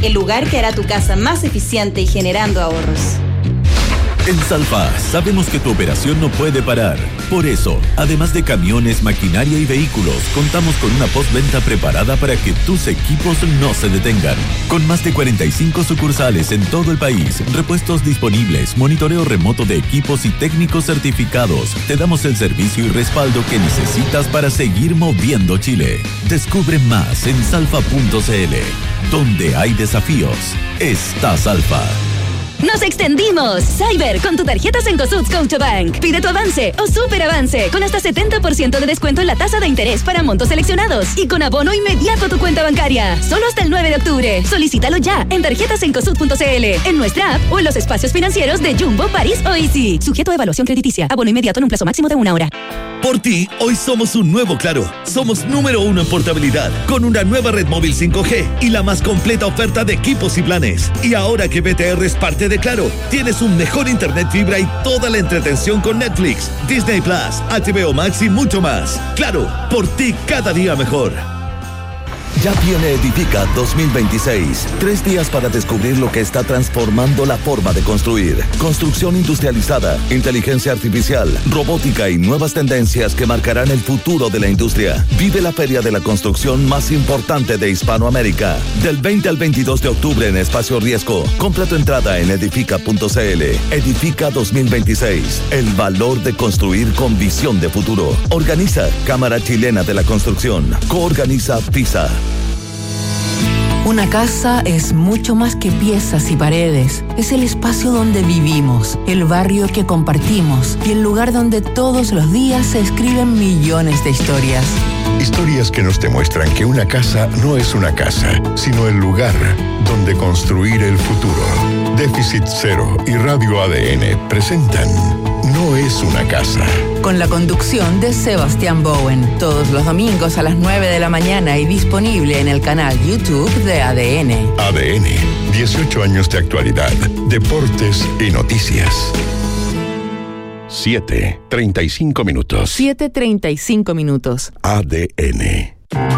el lugar que hará tu casa más eficiente y generando ahorros. En Salfa sabemos que tu operación no puede parar. Por eso, además de camiones, maquinaria y vehículos, contamos con una postventa preparada para que tus equipos no se detengan. Con más de 45 sucursales en todo el país, repuestos disponibles, monitoreo remoto de equipos y técnicos certificados, te damos el servicio y respaldo que necesitas para seguir moviendo Chile. Descubre más en salfa.cl. Donde hay desafíos, está Salfa. ¡Nos extendimos! Cyber, con tu tarjeta Cencosud Scotiabank. Pide tu avance o super avance con hasta 70% de descuento en la tasa de interés para montos seleccionados y con abono inmediato a tu cuenta bancaria. Solo hasta el 9 de octubre. Solicítalo ya en tarjetasencosud.cl, en nuestra app o en los espacios financieros de Jumbo, París o Easy. Sujeto a evaluación crediticia. Abono inmediato en un plazo máximo de 1 hora. Por ti, hoy somos un nuevo Claro. Somos número 1 en portabilidad, con una nueva red móvil 5G y la más completa oferta de equipos y planes. Y ahora que BTR es parte de Claro, tienes un mejor internet fibra y toda la entretención con Netflix, Disney Plus, HBO Max y mucho más. Claro, por ti cada día mejor. Ya viene Edifica 2026. 3 días para descubrir lo que está transformando la forma de construir. Construcción industrializada, inteligencia artificial, robótica y nuevas tendencias que marcarán el futuro de la industria. Vive la feria de la construcción más importante de Hispanoamérica. Del 20 al 22 de octubre en Espacio Riesgo. Compra tu entrada en edifica.cl. Edifica 2026. El valor de construir con visión de futuro. Organiza Cámara Chilena de la Construcción. Coorganiza PISA. Una casa es mucho más que piezas y paredes. Es el espacio donde vivimos, el barrio que compartimos y el lugar donde todos los días se escriben millones de historias. Historias que nos demuestran que una casa no es una casa, sino el lugar donde construir el futuro. Déficit Cero y Radio ADN presentan No es una casa. Con la conducción de Sebastián Bowen, todos los domingos a las 9 de la mañana y disponible en el canal YouTube de ADN. ADN, 18 años de actualidad, deportes y noticias. 7:35 minutos. 7:35 minutos. ADN.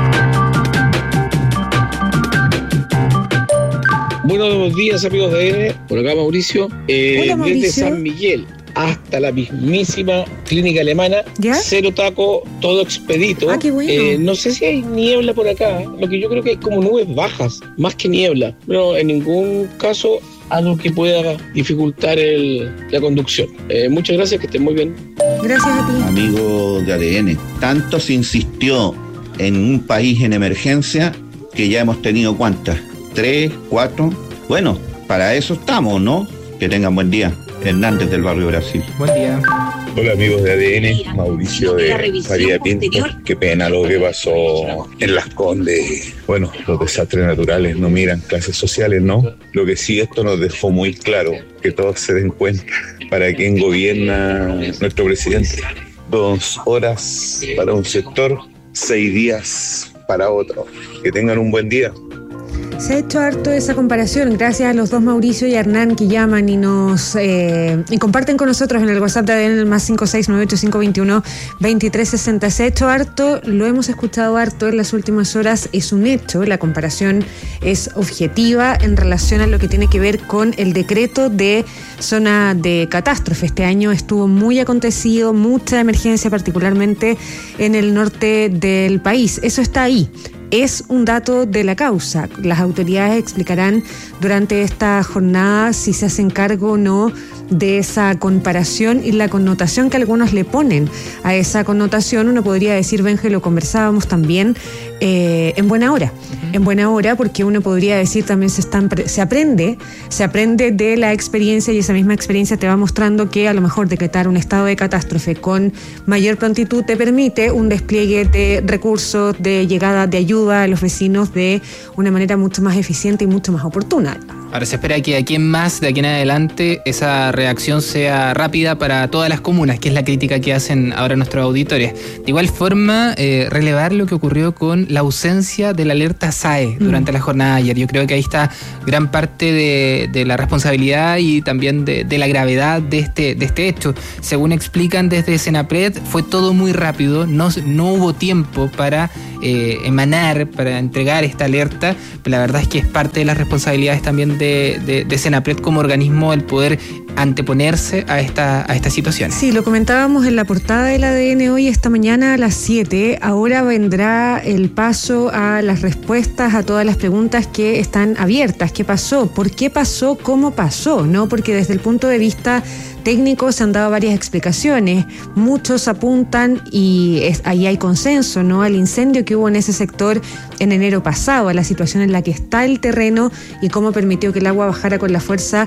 Buenos días, amigos de ADN. Por acá Mauricio. Hola, Mauricio. Desde San Miguel hasta la mismísima clínica alemana, ¿ya? Cero taco, todo expedito. Ah, qué bueno. No sé si hay niebla por acá, lo que yo creo que hay como nubes bajas, más que niebla, pero en ningún caso algo que pueda dificultar la conducción. Muchas gracias, que estén muy bien. Gracias a ti. Amigo de ADN, tanto se insistió en un país en emergencia que ya hemos tenido ¿cuántas? 3, 4. Bueno, para eso estamos, ¿no? Que tengan buen día. Hernández del barrio Brasil. Buen día. Hola amigos de ADN, Mauricio de María Pinto. Qué pena lo que pasó en Las Condes. Bueno, los desastres naturales no miran clases sociales, ¿no? Lo que sí esto nos dejó muy claro, que todos se den cuenta para quién gobierna nuestro presidente. 2 horas para un sector, 6 días para otro. Que tengan un buen día. Se ha hecho harto esa comparación, gracias a los dos Mauricio y Hernán que llaman y nos y comparten con nosotros en el WhatsApp de ADN, el más 56985212360. Se ha hecho harto, lo hemos escuchado harto en las últimas horas, es un hecho, la comparación es objetiva en relación a lo que tiene que ver con el decreto de zona de catástrofe. Este año estuvo muy acontecido, mucha emergencia, particularmente en el norte del país. Eso está ahí. Es un dato de la causa. Las autoridades explicarán durante esta jornada si se hacen cargo o no de esa comparación y la connotación que algunos le ponen a esa connotación. Uno podría decir, Benje, lo conversábamos también en buena hora. En buena hora, porque uno podría decir también se aprende de la experiencia, y esa misma experiencia te va mostrando que a lo mejor decretar un estado de catástrofe con mayor prontitud te permite un despliegue de recursos, de llegada de ayuda a los vecinos de una manera mucho más eficiente y mucho más oportuna. Ahora se espera que de aquí en adelante esa reacción sea rápida para todas las comunas, que es la crítica que hacen ahora nuestros auditores. De igual forma, relevar lo que ocurrió con la ausencia de la alerta SAE durante la jornada de ayer. Yo creo que ahí está gran parte de la responsabilidad y también de la gravedad de este hecho. Según explican desde Senapred, fue todo muy rápido, no hubo tiempo para emanar, para entregar esta alerta. Pero la verdad es que es parte de las responsabilidades también de Senapred como organismo el poder anteponerse a esta situación. Sí, lo comentábamos en la portada del ADN hoy, esta mañana a las 7. Ahora vendrá el paso a las respuestas a todas las preguntas que están abiertas. ¿Qué pasó? ¿Por qué pasó? ¿Cómo pasó? ¿No? Porque desde el punto de vista técnico se han dado varias explicaciones. Muchos apuntan, y ahí hay consenso, ¿no?, al incendio que hubo en ese sector en enero pasado, a la situación en la que está el terreno y cómo permitió que el agua bajara con la fuerza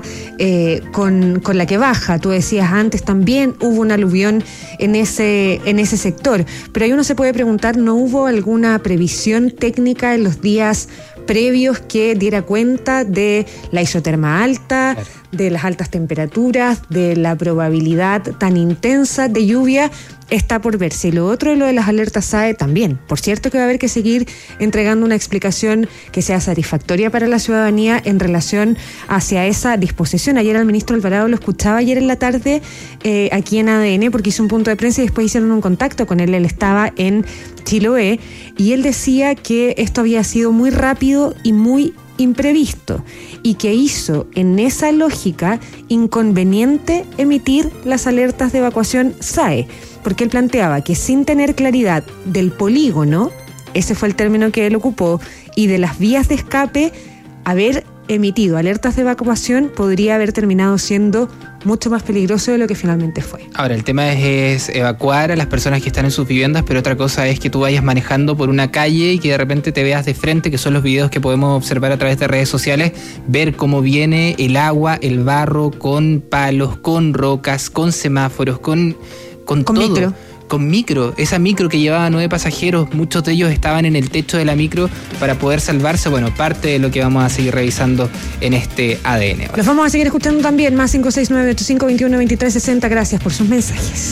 con la que baja. Tú decías antes, también hubo un aluvión en ese sector. Pero ahí uno se puede preguntar, ¿no hubo alguna previsión técnica en los días previos que diera cuenta de la isoterma alta, de las altas temperaturas, de la probabilidad tan intensa de lluvia? Está por verse. Y lo otro, lo de las alertas SAE también. Por cierto que va a haber que seguir entregando una explicación que sea satisfactoria para la ciudadanía en relación hacia esa disposición. Ayer al ministro Alvarado lo escuchaba ayer en la tarde aquí en ADN, porque hizo un punto de prensa y después hicieron un contacto con él. Él estaba en Chiloé y él decía que esto había sido muy rápido y muy imprevisto, y que hizo en esa lógica inconveniente emitir las alertas de evacuación SAE, porque él planteaba que sin tener claridad del polígono, ese fue el término que él ocupó, y de las vías de escape, haber emitido alertas de evacuación podría haber terminado siendo mucho más peligroso de lo que finalmente fue. Ahora, el tema es evacuar a las personas que están en sus viviendas, pero otra cosa es que tú vayas manejando por una calle y que de repente te veas de frente, que son los videos que podemos observar a través de redes sociales, ver cómo viene el agua, el barro, con palos, con rocas, con semáforos, con todo. Micro. Con micro, esa micro que llevaba 9 pasajeros, muchos de ellos estaban en el techo de la micro para poder salvarse. Bueno, parte de lo que vamos a seguir revisando en este ADN. Los vamos a seguir escuchando también, más 569-8521-2360. Gracias por sus mensajes.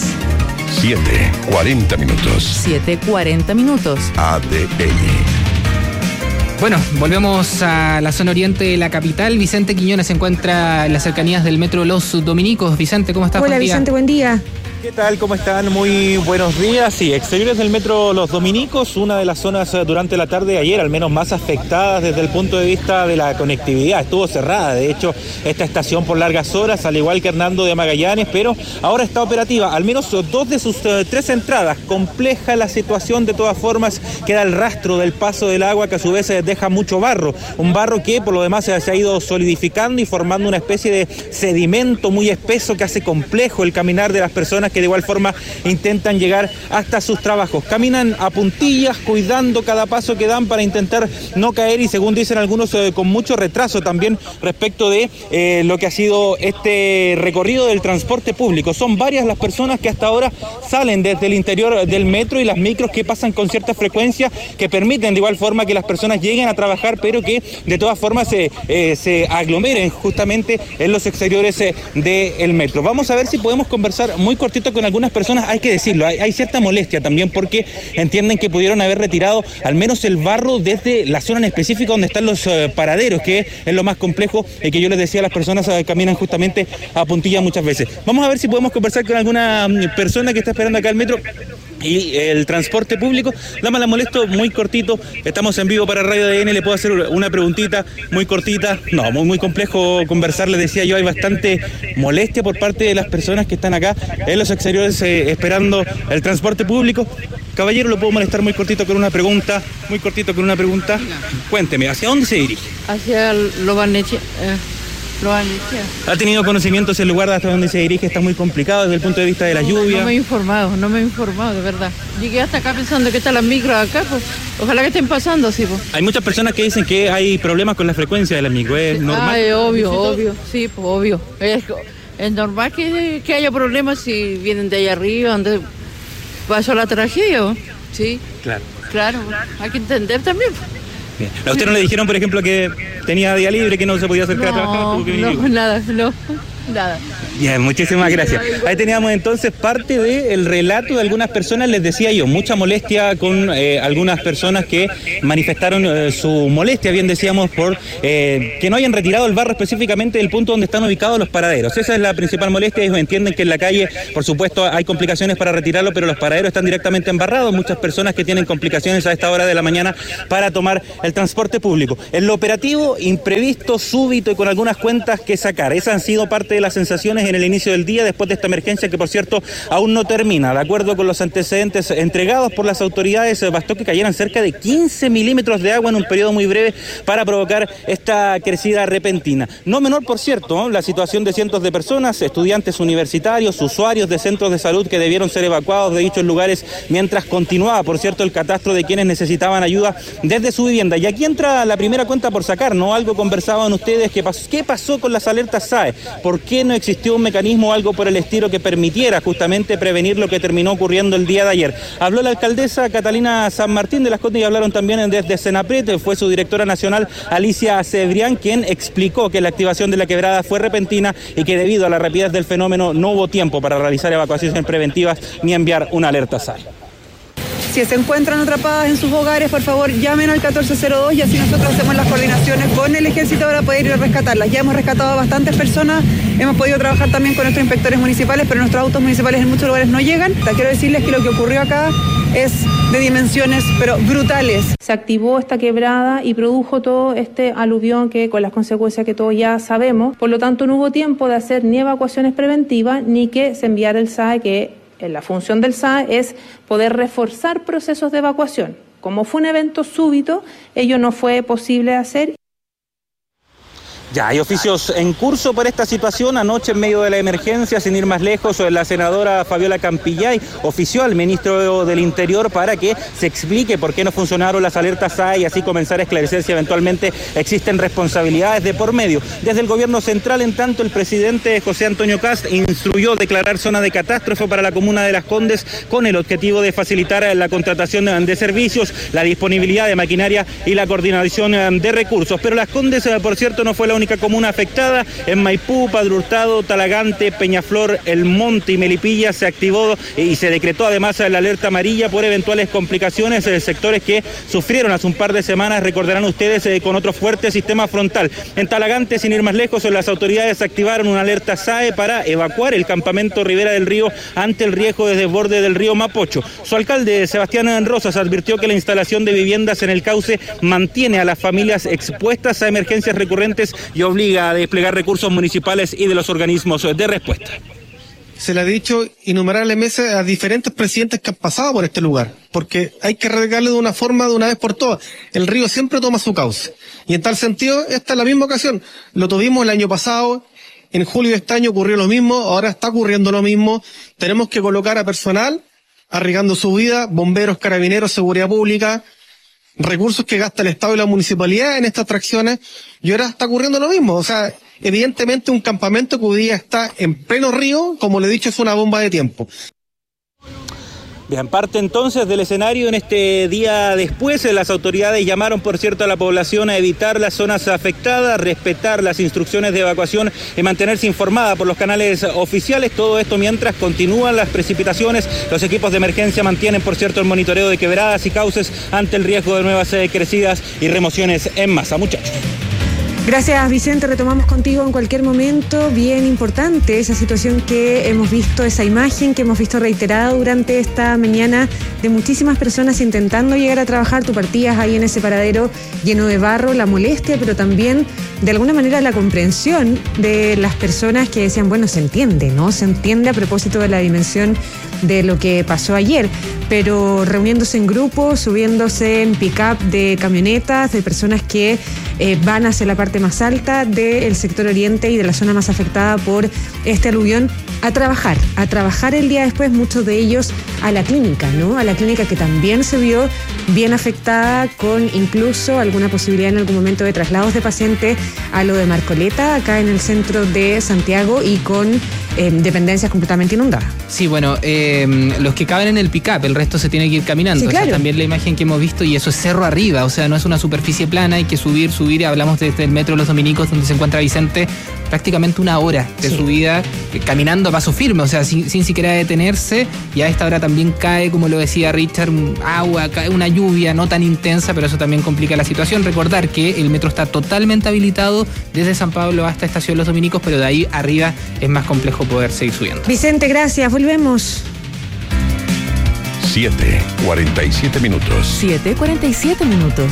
7:40 minutos. 7:40 minutos. ADN. Bueno, volvemos a la zona oriente de la capital. Vicente Quiñones se encuentra en las cercanías del metro Los Dominicos. Vicente, ¿cómo estás? Hola, Vicente, buen día. ¿Qué tal? ¿Cómo están? Muy buenos días. Sí, exteriores del metro Los Dominicos, una de las zonas durante la tarde de ayer, al menos más afectadas desde el punto de vista de la conectividad. Estuvo cerrada, de hecho, esta estación por largas horas, al igual que Hernando de Magallanes, pero ahora está operativa. Al menos 2 de sus 3 entradas. Compleja la situación, de todas formas, queda el rastro del paso del agua, que a su vez deja mucho barro. Un barro que, por lo demás, se ha ido solidificando y formando una especie de sedimento muy espeso que hace complejo el caminar de las personas que de igual forma intentan llegar hasta sus trabajos. Caminan a puntillas, cuidando cada paso que dan para intentar no caer, y según dicen algunos, con mucho retraso también respecto de lo que ha sido este recorrido del transporte público. Son varias las personas que hasta ahora salen desde el interior del metro y las micros que pasan con cierta frecuencia, que permiten de igual forma que las personas lleguen a trabajar, pero que de todas formas se aglomeren justamente en los exteriores del metro. Vamos a ver si podemos conversar muy cortito con algunas personas. Hay que decirlo, hay cierta molestia también, porque entienden que pudieron haber retirado al menos el barro desde la zona en específica donde están los paraderos, que es lo más complejo, que yo les decía, las personas caminan justamente a puntilla muchas veces. Vamos a ver si podemos conversar con alguna persona que está esperando acá el metro y el transporte público. Dama, la molesto, muy cortito, estamos en vivo para Radio ADN, le puedo hacer una preguntita muy cortita. No, muy complejo conversar, les decía yo, hay bastante molestia por parte de las personas que están acá en los exteriores esperando el transporte público. Caballero, lo puedo molestar muy cortito con una pregunta, Cuénteme, ¿hacia dónde se dirige? Hacia Lo Barnechea. ¿Ha tenido conocimiento si el lugar hasta donde se dirige está muy complicado desde el punto de vista de la lluvia? No me he informado, de verdad. Llegué hasta acá pensando que están las micros acá, pues ojalá que estén pasando, sí, pues. Hay muchas personas que dicen que hay problemas con la frecuencia de las micros, ¿es normal? Obvio, sí, pues obvio. Es normal que haya problemas si vienen de allá arriba, donde pasó la tragedia, ¿sí? Claro, hay que entender también. Bien. ¿A usted no le dijeron, por ejemplo, que tenía día libre, que no se podía acercar a trabajar? No, nada. Nada. Bien, muchísimas gracias. Ahí teníamos entonces parte del relato de algunas personas, les decía yo, mucha molestia con algunas personas que manifestaron su molestia, bien decíamos, por que no hayan retirado el barro específicamente del punto donde están ubicados los paraderos. Esa es la principal molestia. Ellos entienden que en la calle, por supuesto, hay complicaciones para retirarlo, pero los paraderos están directamente embarrados. Muchas personas que tienen complicaciones a esta hora de la mañana para tomar el transporte público. En lo operativo, imprevisto, súbito y con algunas cuentas que sacar. Esas han sido parte de las sensaciones en el inicio del día después de esta emergencia que, por cierto, aún no termina. De acuerdo con los antecedentes entregados por las autoridades, bastó que cayeran cerca de 15 milímetros de agua en un periodo muy breve para provocar esta crecida repentina. No menor, por cierto, la situación de cientos de personas, estudiantes universitarios, usuarios de centros de salud que debieron ser evacuados de dichos lugares mientras continuaba, por cierto, el catastro de quienes necesitaban ayuda desde su vivienda. Y aquí entra la primera cuenta por sacar, ¿no? Algo conversaban ustedes, ¿qué pasó con las alertas SAE? ¿Por qué no existió un mecanismo o algo por el estilo que permitiera justamente prevenir lo que terminó ocurriendo el día de ayer? Habló la alcaldesa Catalina San Martín de las Condes y hablaron también desde Senapred, fue su directora nacional Alicia Cebrián quien explicó que la activación de la quebrada fue repentina y que debido a la rapidez del fenómeno no hubo tiempo para realizar evacuaciones preventivas ni enviar una alerta SAE. Si se encuentran atrapadas en sus hogares, por favor, llamen al 1402 y así nosotros hacemos las coordinaciones con el ejército para poder ir a rescatarlas. Ya hemos rescatado a bastantes personas, hemos podido trabajar también con nuestros inspectores municipales, pero nuestros autos municipales en muchos lugares no llegan. Quiero decirles que lo que ocurrió acá es de dimensiones, pero brutales. Se activó esta quebrada y produjo todo este aluvión que con las consecuencias que todos ya sabemos. Por lo tanto, no hubo tiempo de hacer ni evacuaciones preventivas ni que se enviara el SAE, que la función del SAE es poder reforzar procesos de evacuación. Como fue un evento súbito, ello no fue posible hacer. Ya, hay oficios en curso por esta situación. Anoche, en medio de la emergencia, sin ir más lejos, la senadora Fabiola Campillay ofició al ministro del Interior para que se explique por qué no funcionaron las alertas SAE y así comenzar a esclarecer si eventualmente existen responsabilidades de por medio. Desde el gobierno central, en tanto, el presidente José Antonio Kast instruyó declarar zona de catástrofe para la comuna de Las Condes con el objetivo de facilitar la contratación de servicios, la disponibilidad de maquinaria y la coordinación de recursos. Pero Las Condes, por cierto, no fue la única comuna afectada. En Maipú, Padre Hurtado, Talagante, Peñaflor, El Monte y Melipilla se activó y se decretó además la alerta amarilla por eventuales complicaciones de sectores que sufrieron hace un par de semanas, recordarán ustedes, con otro fuerte sistema frontal. En Talagante, sin ir más lejos, las autoridades activaron una alerta SAE para evacuar el campamento Ribera del Río ante el riesgo de desborde del río Mapocho. Su alcalde, Sebastián Rosas, advirtió que la instalación de viviendas en el cauce mantiene a las familias expuestas a emergencias recurrentes y obliga a desplegar recursos municipales y de los organismos de respuesta. Se le ha dicho innumerables veces a diferentes presidentes que han pasado por este lugar, porque hay que erradicarlo de una forma, de una vez por todas. El río siempre toma su cauce. Y en tal sentido, esta es la misma ocasión. Lo tuvimos el año pasado, en julio de este año ocurrió lo mismo, ahora está ocurriendo lo mismo. Tenemos que colocar a personal arriesgando su vida, bomberos, carabineros, seguridad pública, recursos que gasta el Estado y la municipalidad en estas atracciones, y ahora está ocurriendo lo mismo. O sea, evidentemente un campamento que hoy día está en pleno río, como le he dicho, es una bomba de tiempo. Bien, parte entonces del escenario en este día después. Las autoridades llamaron, por cierto, a la población a evitar las zonas afectadas, respetar las instrucciones de evacuación y mantenerse informada por los canales oficiales. Todo esto mientras continúan las precipitaciones. Los equipos de emergencia mantienen, por cierto, el monitoreo de quebradas y cauces ante el riesgo de nuevas crecidas y remociones en masa. Muchachos. Gracias, Vicente. Retomamos contigo en cualquier momento. Bien importante esa situación que hemos visto, esa imagen que hemos visto reiterada durante esta mañana de muchísimas personas intentando llegar a trabajar. Tú partías ahí en ese paradero lleno de barro, la molestia, pero también de alguna manera la comprensión de las personas que decían, bueno, se entiende, ¿no? Se entiende a propósito de la dimensión de lo que pasó ayer, pero reuniéndose en grupos, subiéndose en pick-up de camionetas, de personas que van hacia la parte más alta del sector oriente y de la zona más afectada por este aluvión, a trabajar el día después, muchos de ellos a la clínica, ¿no? A la clínica que también se vio bien afectada, con incluso alguna posibilidad en algún momento de traslados de pacientes a lo de Marcoleta, acá en el centro de Santiago, y con dependencias completamente inundadas. Sí, bueno, los que caben en el pick-up, el resto se tiene que ir caminando. Sí, claro. Esa es también la imagen que hemos visto, y eso es cerro arriba, o sea, no es una superficie plana, hay que subir, hablamos desde el metro Los Dominicos, donde se encuentra Vicente, prácticamente una hora de subida caminando a paso firme, o sea, sin siquiera detenerse, y a esta hora también cae, como lo decía Richard, agua, cae una lluvia no tan intensa, pero eso también complica la situación. Recordar que el metro está totalmente habilitado desde San Pablo hasta Estación Los Dominicos, pero de ahí arriba es más complejo poder seguir subiendo. Vicente, gracias, volvemos. 7:47 minutos. 7:47 minutos.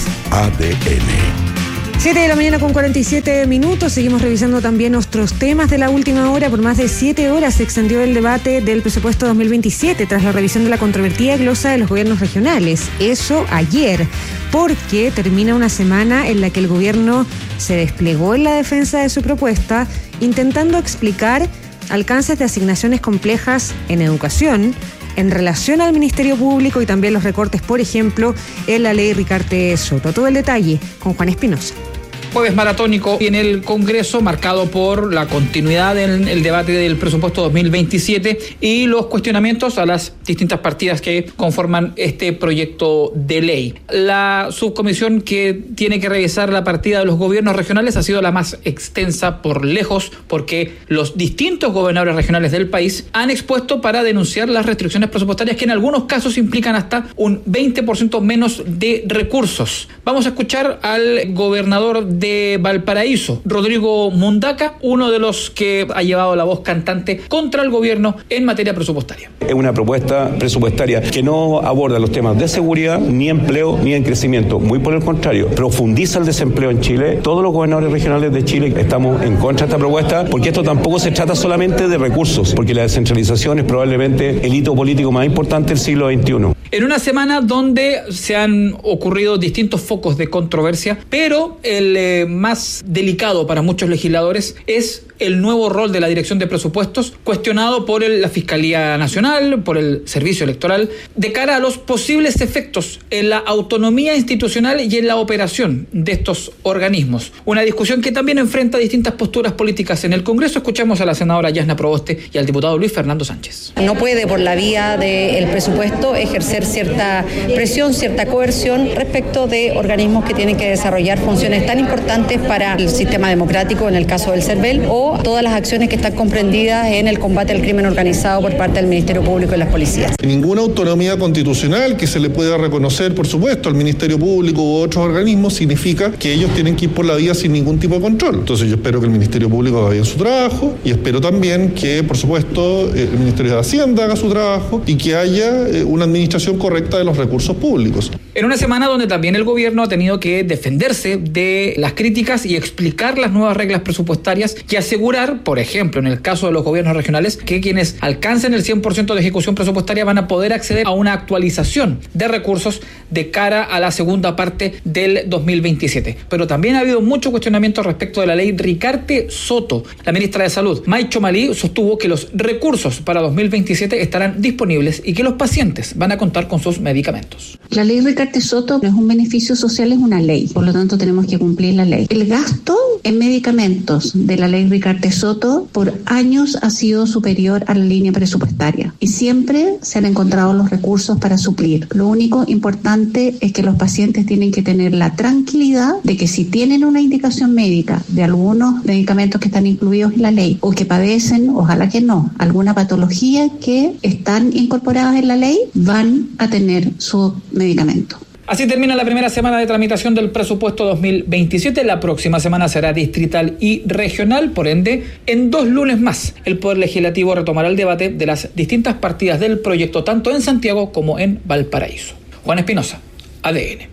ADN. 7 de la mañana con 47 minutos. Seguimos revisando también otros temas de la última hora. Por más de 7 horas se extendió el debate del presupuesto 2027 tras la revisión de la controvertida glosa de los gobiernos regionales. Eso ayer, porque termina una semana en la que el gobierno se desplegó en la defensa de su propuesta, intentando explicar alcances de asignaciones complejas en educación, en relación al Ministerio Público y también los recortes, por ejemplo, en la ley Ricarte Soto. Todo el detalle con Juan Espinosa. Jueves maratónico en el Congreso, marcado por la continuidad en el debate del presupuesto 2027 y los cuestionamientos a las distintas partidas que conforman este proyecto de ley. La subcomisión que tiene que revisar la partida de los gobiernos regionales ha sido la más extensa por lejos, porque los distintos gobernadores regionales del país han expuesto para denunciar las restricciones presupuestarias que en algunos casos implican hasta un 20% menos de recursos. Vamos a escuchar al gobernador de Valparaíso, Rodrigo Mundaca, uno de los que ha llevado la voz cantante contra el gobierno en materia presupuestaria. Es una propuesta presupuestaria que no aborda los temas de seguridad, ni empleo, ni en crecimiento. Muy por el contrario, profundiza el desempleo en Chile. Todos los gobernadores regionales de Chile estamos en contra de esta propuesta, porque esto tampoco se trata solamente de recursos, porque la descentralización es probablemente el hito político más importante del siglo XXI. En una semana donde se han ocurrido distintos focos de controversia, pero el más delicado para muchos legisladores es el nuevo rol de la Dirección de Presupuestos, cuestionado por la Fiscalía Nacional, por el Servicio Electoral, de cara a los posibles efectos en la autonomía institucional y en la operación de estos organismos. Una discusión que también enfrenta distintas posturas políticas en el Congreso. Escuchamos a la senadora Yasna Proboste y al diputado Luis Fernando Sánchez. No puede, por la vía del presupuesto, ejercer cierta presión, cierta coerción respecto de organismos que tienen que desarrollar funciones tan importantes para el sistema democrático, en el caso del CERVEL, o todas las acciones que están comprendidas en el combate al crimen organizado por parte del Ministerio Público y las policías. Ninguna autonomía constitucional que se le pueda reconocer, por supuesto, al Ministerio Público u otros organismos significa que ellos tienen que ir por la vía sin ningún tipo de control. Entonces yo espero que el Ministerio Público haga bien su trabajo y espero también que, por supuesto, el Ministerio de Hacienda haga su trabajo y que haya una administración correcta de los recursos públicos. En una semana donde también el gobierno ha tenido que defenderse de las críticas y explicar las nuevas reglas presupuestarias y asegurar, por ejemplo, en el caso de los gobiernos regionales, que quienes alcancen el 100% de ejecución presupuestaria van a poder acceder a una actualización de recursos de cara a la segunda parte del 2027. Pero también ha habido mucho cuestionamiento respecto de la ley Ricarte Soto. La ministra de Salud, May Chomalí, sostuvo que los recursos para 2027 estarán disponibles y que los pacientes van a contar con sus medicamentos. La ley Ricarte Soto no es un beneficio social, es una ley. Por lo tanto, tenemos que cumplir la ley. El gasto en medicamentos de la ley Ricarte Soto por años ha sido superior a la línea presupuestaria y siempre se han encontrado los recursos para suplir. Lo único importante es que los pacientes tienen que tener la tranquilidad de que si tienen una indicación médica de algunos medicamentos que están incluidos en la ley o que padecen, ojalá que no, alguna patología que están incorporadas en la ley, van a tener su medicamento. Así termina la primera semana de tramitación del presupuesto 2027. La próxima semana será distrital y regional. Por ende, en 2 lunes más, el Poder Legislativo retomará el debate de las distintas partidas del proyecto, tanto en Santiago como en Valparaíso. Juan Espinosa, ADN.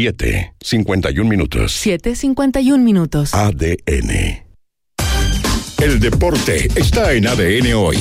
7:51 minutos. 7:51 minutos. ADN. El deporte está en ADN hoy.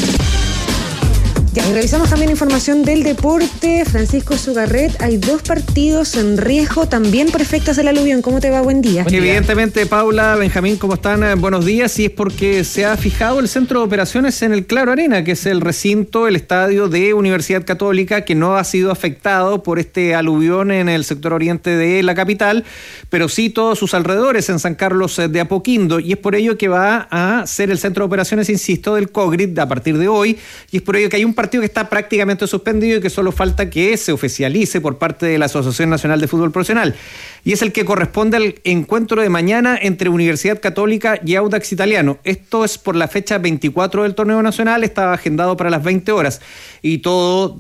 Ya, y revisamos también información del deporte. Francisco Sugarret, hay 2 partidos en riesgo también por efectos del aluvión. ¿Cómo te va? Buen día. Evidentemente, Paula, Benjamín, ¿cómo están? Buenos días. Y es porque se ha fijado el centro de operaciones en el Claro Arena, que es el recinto, el estadio de Universidad Católica, que no ha sido afectado por este aluvión en el sector oriente de la capital, pero sí todos sus alrededores en San Carlos de Apoquindo. Y es por ello que va a ser el centro de operaciones, insisto, del COGRIT a partir de hoy. Y es por ello que hay un partido que está prácticamente suspendido y que solo falta que se oficialice por parte de la Asociación Nacional de Fútbol Profesional. Y es el que corresponde al encuentro de mañana entre Universidad Católica y Audax Italiano. Esto es por la fecha 24 del torneo nacional, estaba agendado para las 20 horas. Y todo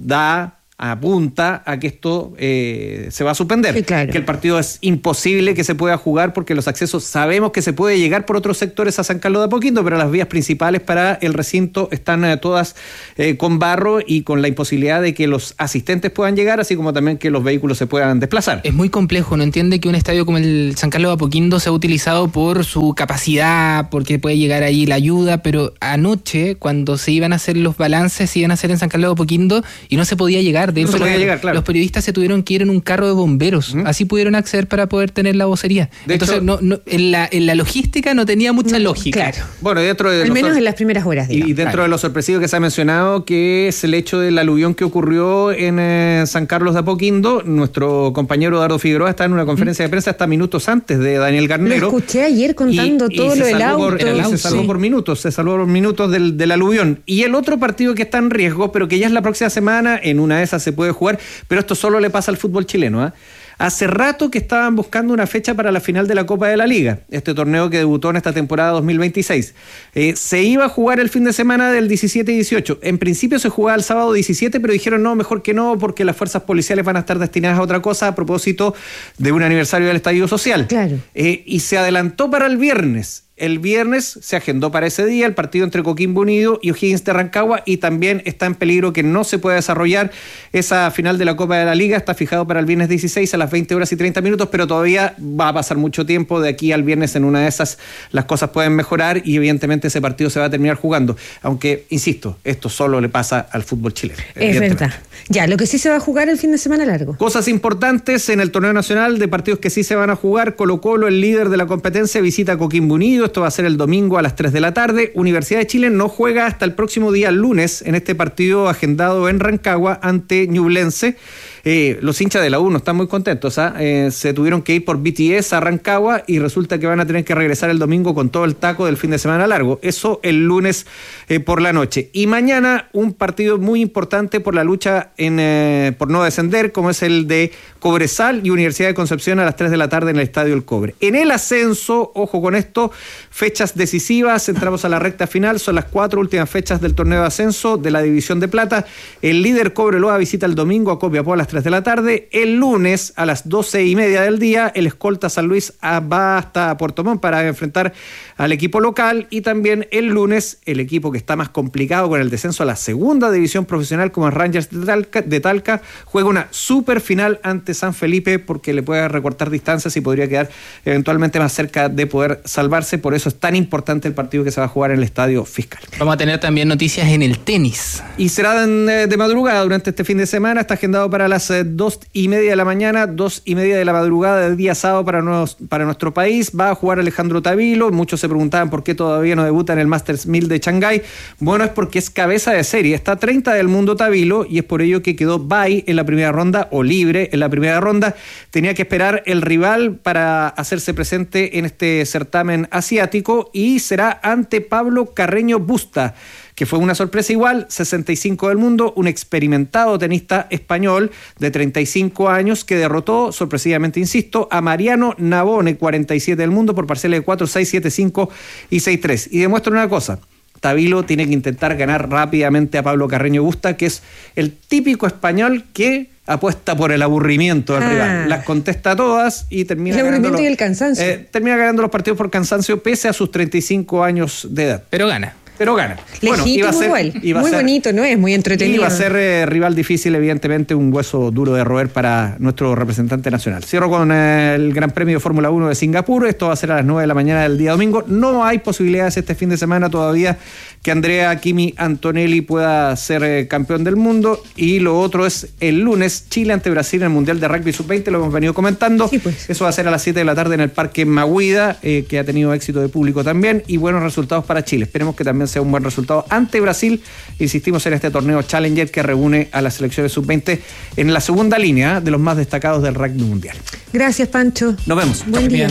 apunta a que esto se va a suspender, sí, claro. Que el partido es imposible que se pueda jugar porque los accesos sabemos que se puede llegar por otros sectores a San Carlos de Apoquindo, pero las vías principales para el recinto están todas con barro y con la imposibilidad de que los asistentes puedan llegar, así como también que los vehículos se puedan desplazar. Es muy complejo, no entiende que un estadio como el San Carlos de Apoquindo sea utilizado por su capacidad, porque puede llegar ahí la ayuda, pero anoche cuando se iban a hacer los balances, se iban a hacer en San Carlos de Apoquindo y no se podía llegar. De hecho, claro. Los periodistas se tuvieron que ir en un carro de bomberos. Así pudieron acceder para poder tener la vocería. Entonces, en la logística no tenía mucha lógica. Claro. Bueno, dentro de al menos en las primeras horas, digamos. Y dentro de lo sorpresivo que se ha mencionado, que es el hecho del aluvión que ocurrió en San Carlos de Apoquindo. Nuestro compañero Dardo Figueroa está en una conferencia de prensa hasta minutos antes de Daniel Garnero. Lo escuché ayer contando todo lo del auto. Se salvó por minutos del aluvión. Y el otro partido que está en riesgo, pero que ya es la próxima semana, en una de esas se puede jugar, pero esto solo le pasa al fútbol chileno. Hace rato que estaban buscando una fecha para la final de la Copa de la Liga, este torneo que debutó en esta temporada 2026. Se iba a jugar el fin de semana del 17 y 18. En principio se jugaba el sábado 17, pero dijeron no, mejor que no, porque las fuerzas policiales van a estar destinadas a otra cosa a propósito de un aniversario del estallido social. Claro. Y se adelantó para el viernes. El viernes se agendó para ese día el partido entre Coquimbo Unido y O'Higgins de Rancagua, y también está en peligro que no se pueda desarrollar esa final de la Copa de la Liga. Está fijado para el viernes 16 a las 20 horas y 30 minutos, pero todavía va a pasar mucho tiempo. De aquí al viernes, en una de esas, las cosas pueden mejorar y evidentemente ese partido se va a terminar jugando. Aunque, insisto, esto solo le pasa al fútbol chileno. Es verdad. Ya, lo que sí se va a jugar el fin de semana largo. Cosas importantes en el torneo nacional de partidos que sí se van a jugar. Colo-Colo, el líder de la competencia, visita a Coquimbo Unido. Esto va a ser el domingo a las 3 de la tarde. Universidad de Chile no juega hasta el próximo día lunes en este partido agendado en Rancagua ante Ñublense. Los hinchas de la U no están muy contentos. Se tuvieron que ir por BTS a Rancagua y resulta que van a tener que regresar el domingo con todo el taco del fin de semana largo. Eso el lunes por la noche. Y mañana un partido muy importante por la lucha por no descender, como es el de Cobresal y Universidad de Concepción a las 3 de la tarde en el Estadio El Cobre. En el ascenso, ojo con esto, fechas decisivas, entramos a la recta final, son las 4 últimas fechas del torneo de ascenso de la División de Plata. El líder Cobreloa visita el domingo a Copiapó a las 3 de la tarde. El lunes a las 12:30 del día, el escolta San Luis va hasta Puerto Montt para enfrentar al equipo local. Y también el lunes, el equipo que está más complicado con el descenso a la segunda división profesional, como es Rangers de Talca, juega una super final ante San Felipe, porque le puede recortar distancias y podría quedar eventualmente más cerca de poder salvarse. Por eso es tan importante el partido que se va a jugar en el Estadio Fiscal. Vamos a tener también noticias en el tenis. Y será de madrugada durante este fin de semana. Está agendado para las 2:30 de la mañana, 2:30 de la madrugada del día sábado para nuestro país. Va a jugar Alejandro Tavilo. Muchos se preguntaban por qué todavía no debuta en el Masters 1000 de Shanghái. Bueno, es porque es cabeza de serie. Está 30 del mundo Tavilo y es por ello que quedó bye en la primera ronda, o libre en la primera ronda. Tenía que esperar el rival para hacerse presente en este certamen asiático y será ante Pablo Carreño Busta, que fue una sorpresa igual, 65 del mundo, un experimentado tenista español de 35 años que derrotó, sorpresivamente insisto, a Mariano Navone, 47 del mundo, por parciales de 4-6, 7-5 y 6-3. Y demuestra una cosa: Tavilo tiene que intentar ganar rápidamente a Pablo Carreño Busta, que es el típico español que apuesta por el aburrimiento del rival. Las contesta todas y termina el aburrimiento y el cansancio. Termina ganando los partidos por cansancio pese a sus 35 años de edad. Pero gana. Legítimo, igual. Muy bonito, ¿no? Es muy entretenido. Iba a ser rival difícil, evidentemente, un hueso duro de roer para nuestro representante nacional. Cierro con el Gran Premio de Fórmula 1 de Singapur. Esto va a ser a las 9 de la mañana del día domingo. No hay posibilidades este fin de semana todavía que Andrea Kimi Antonelli pueda ser campeón del mundo. Y lo otro es el lunes, Chile ante Brasil en el Mundial de Rugby Sub-20, lo hemos venido comentando. Sí, pues. Eso va a ser a las 7 de la tarde en el Parque Maguida, que ha tenido éxito de público también, y buenos resultados para Chile. Esperemos que también sea un buen resultado ante Brasil. Insistimos en este torneo Challenger que reúne a las selecciones Sub-20 en la segunda línea de los más destacados del rugby mundial. Gracias, Pancho. Nos vemos. Buen día.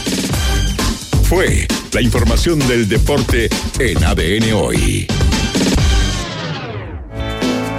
Fue la información del deporte en ADN Hoy.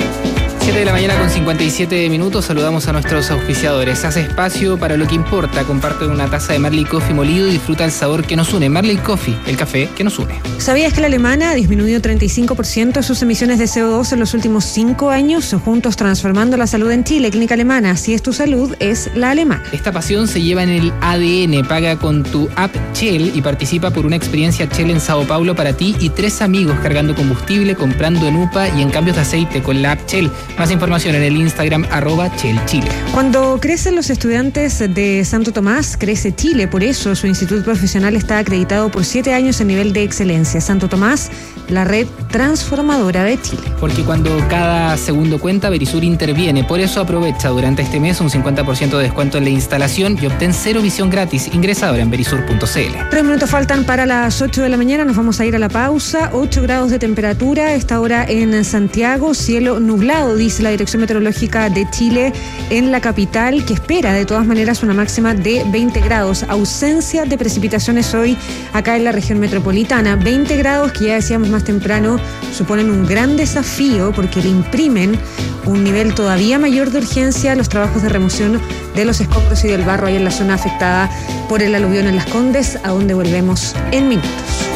7 de la mañana con 57 minutos. Saludamos a nuestros auspiciadores. Haz espacio para lo que importa. Comparte una taza de Marley Coffee molido y disfruta el sabor que nos une. Marley Coffee, el café que nos une. ¿Sabías que la alemana ha disminuido 35% sus emisiones de CO2 en los últimos 5 años? Juntos transformando la salud en Chile. Clínica Alemana. Si es tu salud, es la alemana. Esta pasión se lleva en el ADN. Paga con tu app Shell y participa por una experiencia Shell en Sao Paulo para ti y 3 amigos cargando combustible, comprando en UPA y en cambios de aceite con la app Shell. Más información en el Instagram @ShellChile. Cuando crecen los estudiantes de Santo Tomás, crece Chile. Por eso su instituto profesional está acreditado por 7 años en nivel de excelencia. Santo Tomás, la red transformadora de Chile. Porque cuando cada segundo cuenta, Verisur interviene. Por eso aprovecha durante este mes un 50% de descuento en la instalación y obtén 0 visión gratis. Ingresa ahora en verisur.cl. 3 minutos faltan para las 8 de la mañana. Nos vamos a ir a la pausa. 8 grados de temperatura. Esta hora en Santiago. Cielo nublado, dice la Dirección Meteorológica de Chile en la capital, que espera de todas maneras una máxima de 20 grados. Ausencia de precipitaciones hoy acá en la región metropolitana. 20 grados que ya decíamos más temprano suponen un gran desafío porque le imprimen un nivel todavía mayor de urgencia a los trabajos de remoción de los escombros y del barro ahí en la zona afectada por el aluvión en Las Condes, a donde volvemos en minutos.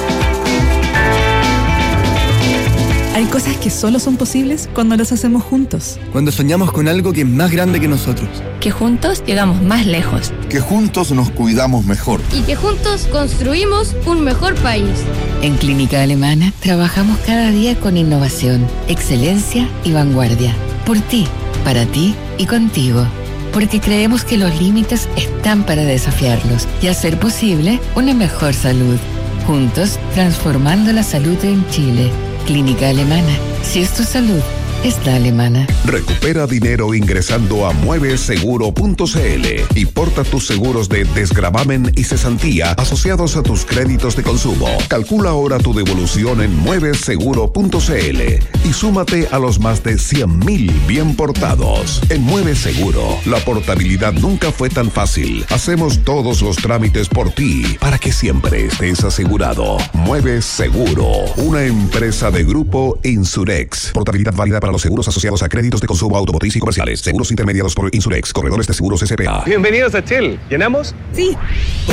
Hay cosas que solo son posibles cuando las hacemos juntos. Cuando soñamos con algo que es más grande que nosotros. Que juntos llegamos más lejos. Que juntos nos cuidamos mejor. Y que juntos construimos un mejor país. En Clínica Alemana trabajamos cada día con innovación, excelencia y vanguardia. Por ti, para ti y contigo. Porque creemos que los límites están para desafiarlos y hacer posible una mejor salud. Juntos, transformando la salud en Chile. Clínica Alemana. Si es tu salud, es la alemana. Recupera dinero ingresando a mueveseguro.cl y porta tus seguros de desgravamen y cesantía asociados a tus créditos de consumo. Calcula ahora tu devolución en mueveseguro.cl y súmate a los más de 100,000 bien portados. En Mueve Seguro, la portabilidad nunca fue tan fácil. Hacemos todos los trámites por ti para que siempre estés asegurado. Mueve Seguro, una empresa de Grupo Insurex. Portabilidad válida para los seguros asociados a créditos de consumo automotriz y comerciales. Seguros intermediados por Insurex. Corredores de seguros SPA. Bienvenidos a Shell. ¿Llenamos? Sí.